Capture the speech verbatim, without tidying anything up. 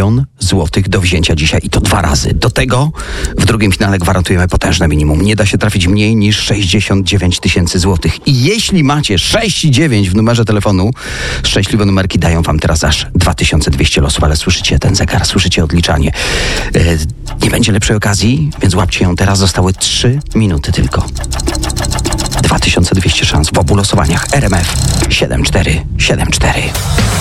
milion złotych do wzięcia dzisiaj i to dwa razy. Do tego w drugim finale gwarantujemy potężne minimum. Nie da się trafić mniej niż sześćdziesiąt dziewięć tysięcy złotych. I jeśli macie sześć i dziewięć w numerze telefonu, szczęśliwe numerki dają wam teraz aż dwa tysiące dwieście losów, ale słyszycie ten zegar, słyszycie odliczanie. E, nie będzie lepszej okazji, więc łapcie ją teraz. Zostały trzy minuty tylko. dwa tysiące dwieście szans w obu losowaniach. R M F siedem cztery siedem cztery.